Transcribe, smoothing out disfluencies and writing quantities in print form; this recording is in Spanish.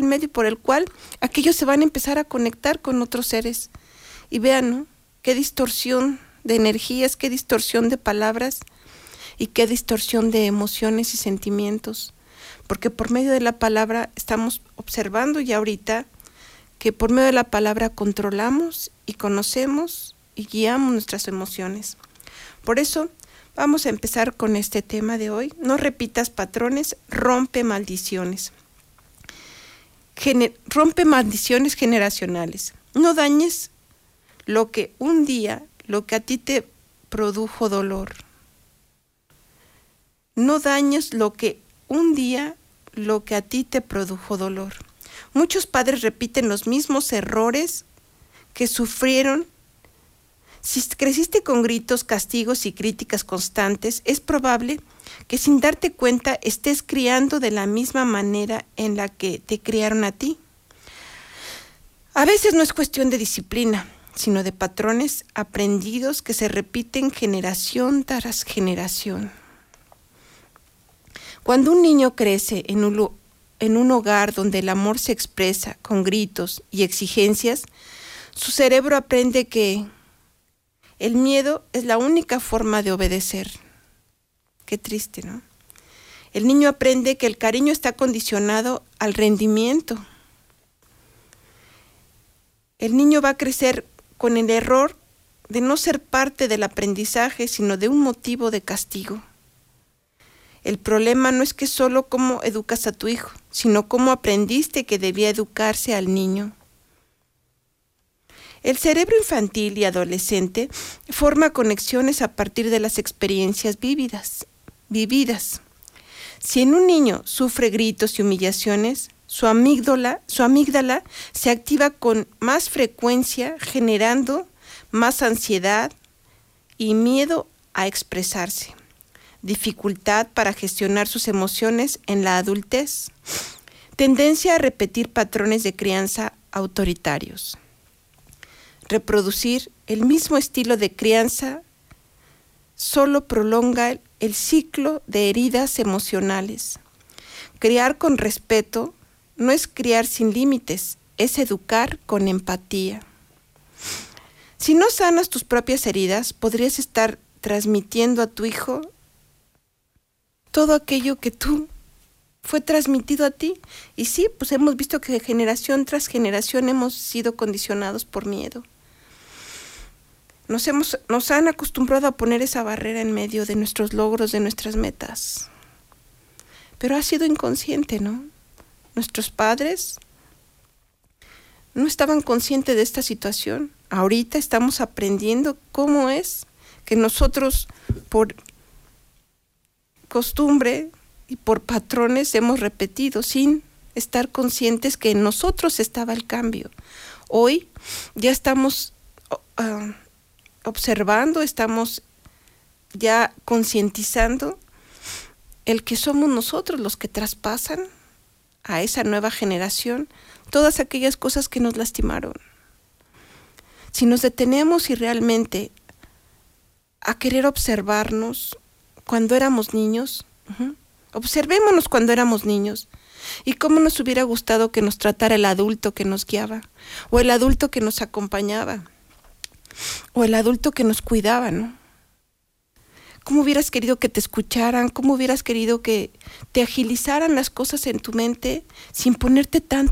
medio por el cual aquellos se van a empezar a conectar con otros seres. Y vean, ¿no?, qué distorsión de energías, qué distorsión de palabras y qué distorsión de emociones y sentimientos. Porque por medio de la palabra estamos observando ya ahorita que por medio de la palabra controlamos y conocemos y guiamos nuestras emociones. Por eso vamos a empezar con este tema de hoy. No repitas patrones, rompe maldiciones. Rompe maldiciones generacionales. No dañes lo que a ti te produjo dolor. No dañes lo que a ti te produjo dolor. Muchos padres repiten los mismos errores que sufrieron. Si creciste con gritos, castigos y críticas constantes, es probable que sin darte cuenta estés criando de la misma manera en la que te criaron a ti. A veces no es cuestión de disciplina, sino de patrones aprendidos que se repiten generación tras generación. Cuando un niño crece en un hogar donde el amor se expresa con gritos y exigencias, su cerebro aprende que el miedo es la única forma de obedecer. Qué triste, ¿no? El niño aprende que el cariño está condicionado al rendimiento. El niño va a crecer con el error de no ser parte del aprendizaje, sino de un motivo de castigo. El problema no es que solo cómo educas a tu hijo, sino cómo aprendiste que debía educarse al niño. El cerebro infantil y adolescente forma conexiones a partir de las experiencias vividas. Si en un niño sufre gritos y humillaciones, su amígdala se activa con más frecuencia, generando más ansiedad y miedo a expresarse, dificultad para gestionar sus emociones en la adultez, tendencia a repetir patrones de crianza autoritarios. Reproducir el mismo estilo de crianza solo prolonga el ciclo de heridas emocionales. Criar con respeto no es criar sin límites, es educar con empatía. Si no sanas tus propias heridas, podrías estar transmitiendo a tu hijo todo aquello que tú fue transmitido a ti. Y sí, pues hemos visto que generación tras generación hemos sido condicionados por miedo. Nos han acostumbrado a poner esa barrera en medio de nuestros logros, de nuestras metas. Pero ha sido inconsciente, ¿no? Nuestros padres no estaban conscientes de esta situación. Ahorita estamos aprendiendo cómo es que nosotros, por costumbre y por patrones, hemos repetido sin estar conscientes que en nosotros estaba el cambio. Hoy ya estamos observando, estamos ya concientizando el que somos nosotros los que traspasan a esa nueva generación todas aquellas cosas que nos lastimaron. Si nos detenemos y realmente a querer observarnos cuando éramos niños, observémonos cuando éramos niños y cómo nos hubiera gustado que nos tratara el adulto que nos guiaba, o el adulto que nos acompañaba, o el adulto que nos cuidaba, ¿no? ¿Cómo hubieras querido que te escucharan? ¿Cómo hubieras querido que te agilizaran las cosas en tu mente sin ponerte tanto